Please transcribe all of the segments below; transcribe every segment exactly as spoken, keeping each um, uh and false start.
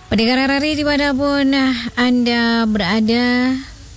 Pendengar R R I dimanapun Anda berada,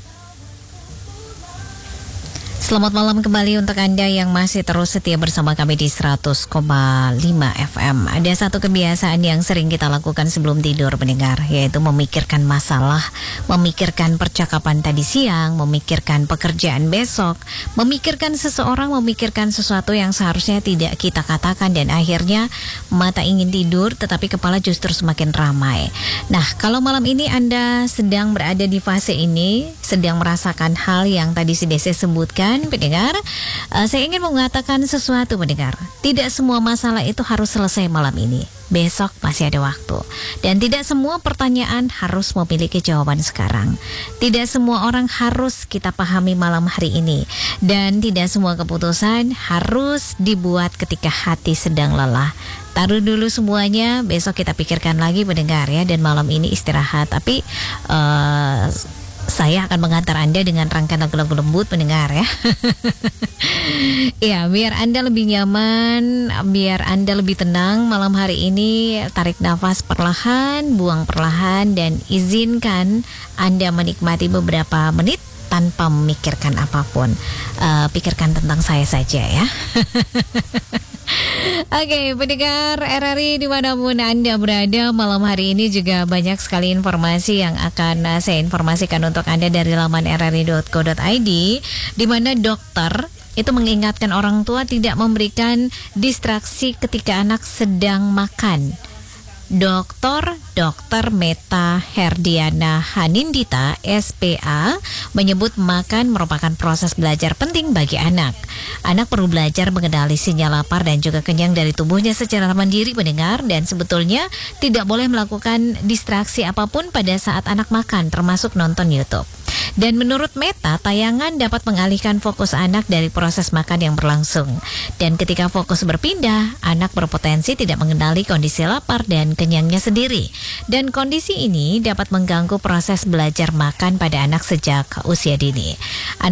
selamat malam kembali untuk Anda yang masih terus setia bersama kami di seratus koma lima F M. Ada satu kebiasaan yang sering kita lakukan sebelum tidur, pendengar, yaitu memikirkan masalah, memikirkan percakapan tadi siang, memikirkan pekerjaan besok, memikirkan seseorang, memikirkan sesuatu yang seharusnya tidak kita katakan, dan akhirnya mata ingin tidur tetapi kepala justru semakin ramai. Nah, kalau malam ini Anda sedang berada di fase ini, sedang merasakan hal yang tadi sudah saya sebutkan, pendengar, uh, saya ingin mengatakan sesuatu, pendengar. Tidak semua masalah itu harus selesai malam ini. Besok masih ada waktu. Dan tidak semua pertanyaan harus memiliki jawaban sekarang. Tidak semua orang harus kita pahami malam hari ini. Dan tidak semua keputusan harus dibuat ketika hati sedang lelah. Taruh dulu semuanya, besok kita pikirkan lagi, pendengar, ya. Dan malam ini istirahat. Tapi uh, saya akan mengantar Anda dengan rangkaian lagu-lagu lembut, pendengar, ya. Ya, biar Anda lebih nyaman, biar Anda lebih tenang malam hari ini. Tarik nafas perlahan, buang perlahan, dan izinkan Anda menikmati beberapa menit tanpa memikirkan apapun. uh, Pikirkan tentang saya saja, ya. Oke, okay, pendengar R R I dimanapun Anda berada, malam hari ini juga banyak sekali informasi yang akan uh, saya informasikan untuk Anda dari laman r r i dot co dot i d, di mana dokter itu mengingatkan orang tua tidak memberikan distraksi ketika anak sedang makan. Dokter Dokter Meta Herdiana Hanindita, S P A, menyebut makan merupakan proses belajar penting bagi anak. Anak perlu belajar mengenali sinyal lapar dan juga kenyang dari tubuhnya secara mandiri, pendengar, dan sebetulnya tidak boleh melakukan distraksi apapun pada saat anak makan, termasuk nonton YouTube. Dan menurut Meta, tayangan dapat mengalihkan fokus anak dari proses makan yang berlangsung. Dan ketika fokus berpindah, anak berpotensi tidak mengenali kondisi lapar dan kenyangnya sendiri. Dan kondisi ini dapat mengganggu proses belajar makan pada anak sejak usia dini. Anak